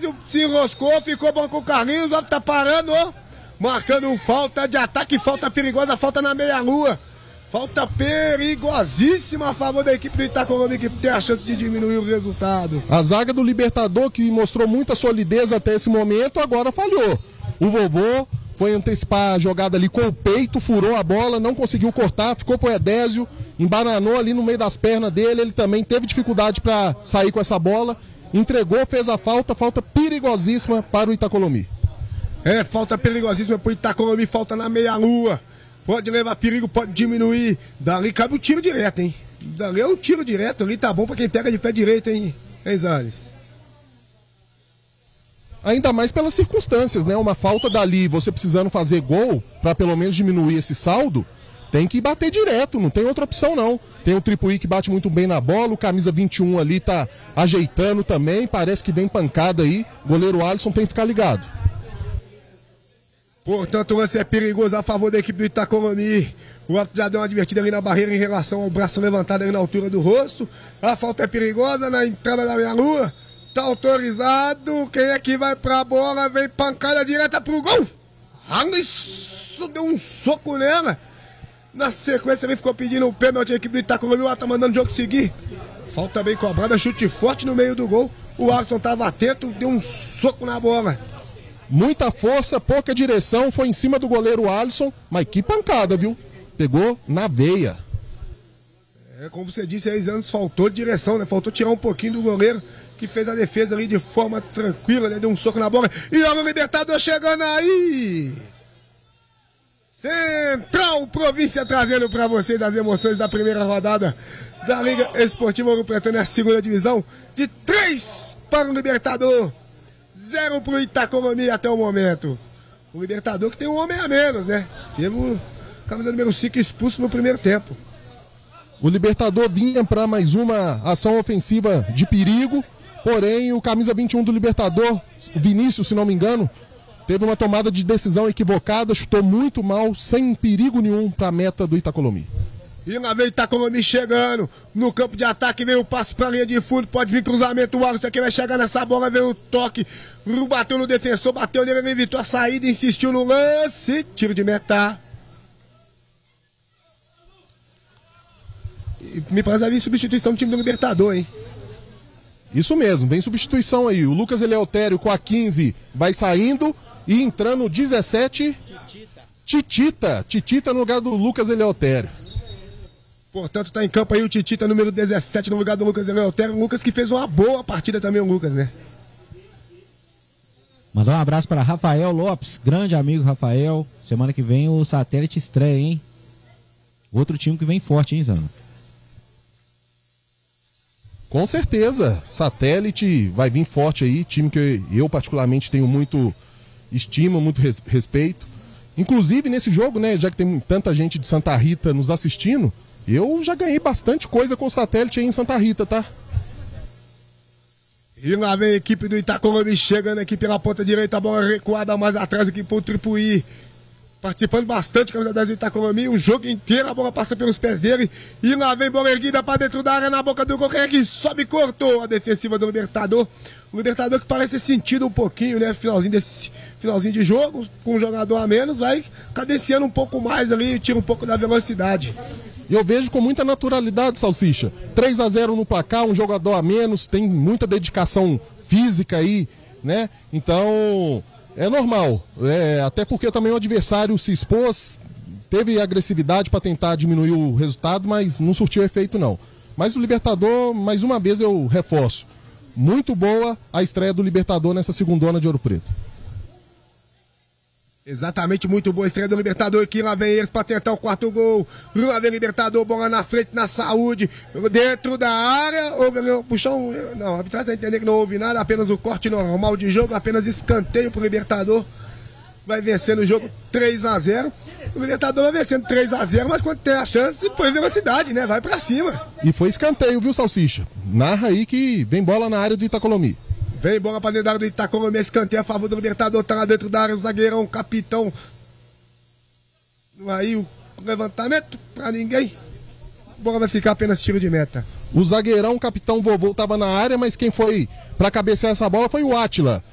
Désio se enroscou, ficou bom com o Carlinhos, ó, tá parando, ó. Marcando falta de ataque, falta perigosa, falta na meia-lua. Falta perigosíssima a favor da equipe do Itacolomí, que tem a chance de diminuir o resultado. A zaga do Libertador, que mostrou muita solidez até esse momento, agora falhou. O Vovô foi antecipar a jogada ali com o peito, furou a bola, não conseguiu cortar, ficou pro Edésio, embananou ali no meio das pernas dele, ele também teve dificuldade para sair com essa bola, entregou, fez a falta perigosíssima para o Itacolomí. Falta perigosíssima pro Itacolomí, falta na meia-lua. Pode levar perigo, pode diminuir. Dali cabe o tiro direto, hein? Dali é o tiro direto, ali tá bom pra quem pega de pé direito, hein, Zanes? Ainda mais pelas circunstâncias, né? Uma falta dali, você precisando fazer gol, pra pelo menos diminuir esse saldo, tem que bater direto, não tem outra opção não. Tem o Tripuí que bate muito bem na bola, o camisa 21 ali tá ajeitando também, parece que vem pancada aí, o goleiro Alisson tem que ficar ligado. Portanto, o lance é perigoso a favor da equipe do Itacolomí. O outro já deu uma advertida ali na barreira em relação ao braço levantado ali na altura do rosto. A falta é perigosa na entrada da meia-lua. Tá autorizado. Quem é que vai pra bola? Vem pancada direta pro gol. Isso deu um soco nela. Na sequência ele ficou pedindo o pênalti. A equipe do Itacolomí tá mandando o jogo seguir. Falta bem cobrada, chute forte no meio do gol. O Alisson tava atento, deu um soco na bola. Muita força, pouca direção, foi em cima do goleiro Alisson, mas que pancada, viu? Pegou na veia. Como você disse, 6 anos faltou direção, né? Faltou tirar um pouquinho do goleiro, que fez a defesa ali de forma tranquila, né? Deu um soco na bola. E olha o Libertador chegando aí! Central Província trazendo pra vocês as emoções da primeira rodada da Liga Esportiva Ouro Preto, na segunda divisão. De 3 para o Libertador. 0 pro Itacolomí até o momento. O Libertador que tem um homem a menos, né? Teve o camisa número 5 expulso no primeiro tempo. O Libertador vinha para mais uma ação ofensiva de perigo, porém o camisa 21 do Libertador, Vinícius, se não me engano, teve uma tomada de decisão equivocada, chutou muito mal, sem perigo nenhum para a meta do Itacolomí. E lá vem o Itacolomí chegando no campo de ataque, veio o passe pra linha de fundo, pode vir cruzamento, o Alisson aqui vai chegar nessa bola, veio o toque, bateu no defensor, bateu nele, evitou a saída, insistiu no lance, tiro de meta. E me parece haver substituição do time do Libertador, hein? Isso mesmo, vem substituição aí, o Lucas Eleutério com a 15 vai saindo e entrando o 17, Titita no lugar do Lucas Eleutério. Portanto, tá em campo aí o Titita, número 17, no lugar do Lucas Eleutério. O Lucas que fez uma boa partida também, o Lucas, né? Mandar um abraço para Rafael Lopes, grande amigo Rafael. Semana que vem o Satélite estreia, hein? Outro time que vem forte, hein, Zano? Com certeza, Satélite vai vir forte aí, time que eu particularmente tenho muito estima, muito respeito. Inclusive nesse jogo, né, já que tem tanta gente de Santa Rita nos assistindo, eu já ganhei bastante coisa com o Satélite aí em Santa Rita, tá? E lá vem a equipe do Itacolomí chegando aqui pela ponta direita, a bola recuada mais atrás aqui pro Tripuí. Participando bastante com a camisa do Itacolomí, o jogo inteiro, a bola passa pelos pés dele. E lá vem bola erguida pra dentro da área, na boca do gol, quem é que sobe e cortou a defensiva do Libertador. O Libertador que parece sentido um pouquinho, né, finalzinho de jogo, com um jogador a menos, vai cadenciando um pouco mais ali, tira um pouco da velocidade. Eu vejo com muita naturalidade, Salsicha. 3-0 no placar, um jogador a menos, tem muita dedicação física aí, né? Então, é normal. Até porque também o adversário se expôs, teve agressividade para tentar diminuir o resultado, mas não surtiu efeito não. Mas o Libertador, mais uma vez eu reforço, muito boa a estreia do Libertador nessa segundona de Ouro Preto. Exatamente, muito boa a estreia do Libertador aqui, lá vem eles para tentar o quarto gol, lá vem o Libertador, bola na frente, na saúde, dentro da área, houve puxão, não, a arbitragem tá entendendo que não houve nada, apenas o corte normal de jogo, apenas escanteio pro Libertador, vai vencendo o jogo 3-0, o Libertador vai vencendo 3-0, mas quando tem a chance, põe velocidade, né, vai pra cima. E foi escanteio, viu, Salsicha? Narra aí que vem bola na área do Itacolomí. Vem bola para dentro da área do Itacolomí, escanteio a favor do Libertador, tá lá dentro da área, o zagueirão, o capitão. Aí o levantamento para ninguém. A bola vai ficar apenas tiro de meta. O zagueirão, o capitão Vovô, tava na área, mas quem foi para cabecear essa bola foi o Átila.